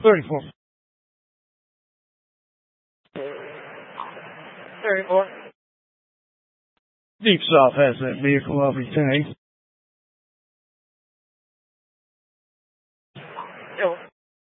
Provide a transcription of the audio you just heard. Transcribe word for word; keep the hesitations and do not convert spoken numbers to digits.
thirty-four. thirty-four. Deep South has that vehicle. I'll be ten eight. Yo.